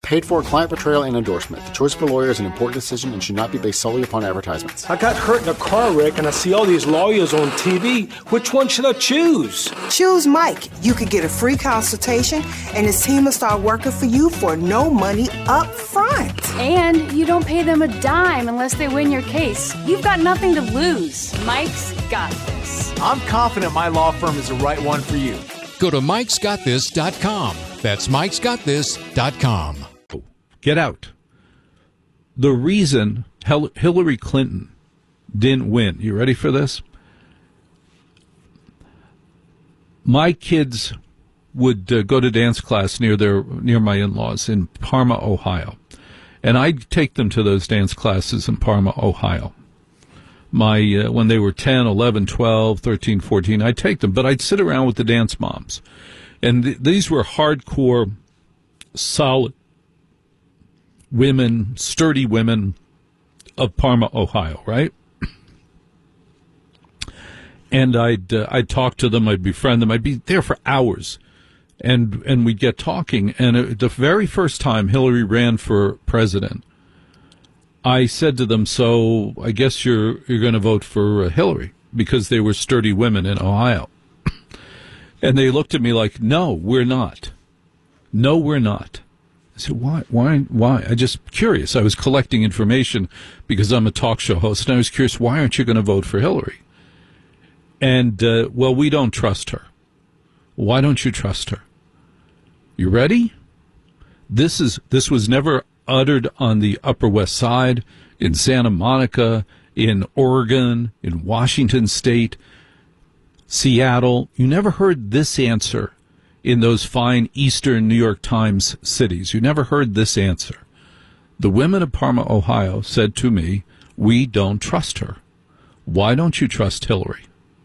Paid for client portrayal and endorsement. The choice of a lawyer is an important decision and should not be based solely upon advertisements. I got hurt in a car wreck and I see all these lawyers on TV. Which one should I choose? Choose Mike. You could get a free consultation and his team will start working for you for no money up front. And you don't pay them a dime unless they win your case. You've got nothing to lose. Mike's got this. I'm confident my law firm is the right one for you. Go to mikesgotthis.com. That's mikesgotthis.com. Get out. The reason Hillary Clinton didn't win, you ready for this? My kids would go to dance class near my in-laws in Parma, Ohio. And I'd take them to those dance classes in Parma, Ohio. When they were 10, 11, 12, 13, 14, I'd take them. But I'd sit around with the dance moms. And these were hardcore, solid women, sturdy women of Parma, Ohio, right? And I'd talk to them, I'd befriend them, I'd be there for hours, and we'd get talking. And the very first time Hillary ran for president, I said to them, "So I guess you're going to vote for Hillary," because they were sturdy women in Ohio. And they looked at me like, "No, we're not. No, we're not." I said, why? I just curious. I was collecting information because I'm a talk show host, and I was curious, why aren't you going to vote for Hillary? And, well, we don't trust her. Why don't you trust her? You ready? This was never uttered on the Upper West Side, in Santa Monica, in Oregon, in Washington State, Seattle. You never heard this answer in those fine eastern New York Times cities. You never heard this answer. The women of Parma, Ohio said to me, "We don't trust her." Why don't you trust Hillary?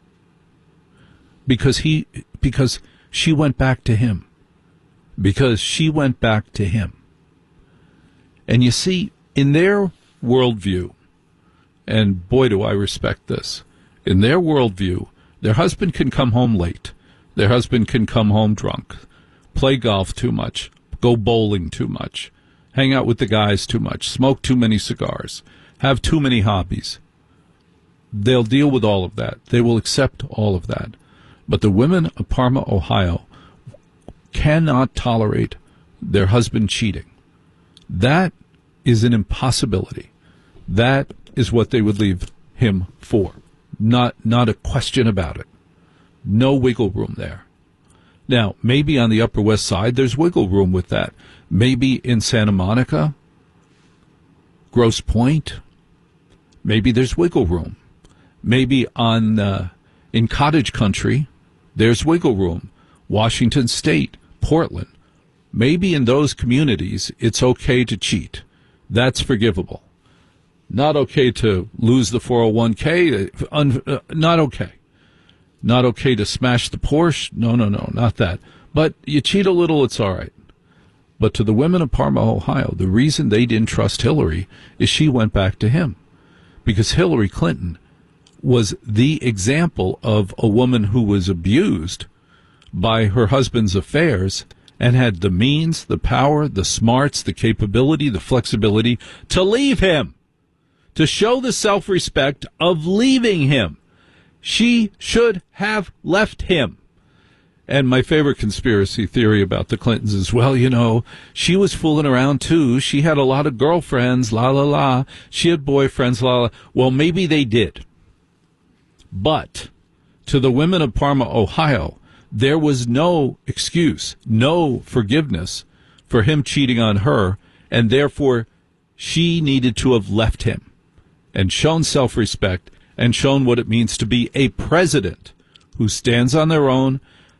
Because she went back to him. Because she went back to him. And you see, in their worldview, and boy do I respect this, in their worldview, their husband can come home late. Their husband can come home drunk, play golf too much, go bowling too much, hang out with the guys too much, smoke too many cigars, have too many hobbies. They'll deal with all of that. They will accept all of that. But the women of Parma, Ohio, cannot tolerate their husband cheating. That is an impossibility. That is what they would leave him for. Not a question about it. No wiggle room there. Now, maybe on the Upper West Side, there's wiggle room with that. Maybe in Santa Monica, Grosse Pointe, maybe there's wiggle room. Maybe in cottage country, there's wiggle room. Washington State, Portland. Maybe in those communities, it's okay to cheat. That's forgivable. Not okay to lose the 401k. Not okay. Not okay to smash the Porsche. No, not that. But you cheat a little, it's all right. But to the women of Parma, Ohio, the reason they didn't trust Hillary is she went back to him. Because Hillary Clinton was the example of a woman who was abused by her husband's affairs and had the means, the power, the smarts, the capability, the flexibility to leave him, to show the self-respect of leaving him. She should have left him. And my favorite conspiracy theory about the Clintons is, well, you know, she was fooling around too. She had a lot of girlfriends, la la la. She had boyfriends, la la. Well, maybe they did. But to the women of Parma, Ohio, there was no excuse, no forgiveness for him cheating on her, and therefore she needed to have left him and shown self-respect and shown what it means to be a president who stands on their own,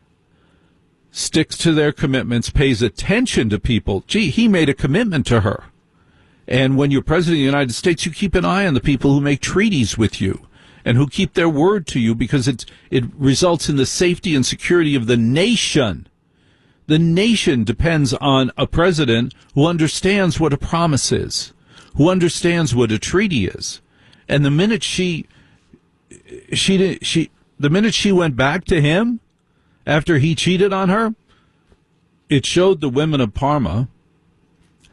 sticks to their commitments, pays attention to people. Gee, he made a commitment to her. And when you're president of the United States, you keep an eye on the people who make treaties with you and who keep their word to you, because it results in the safety and security of the nation. The nation depends on a president who understands what a promise is, who understands what a treaty is. And the minute she went back to him after he cheated on her, it showed the women of Parma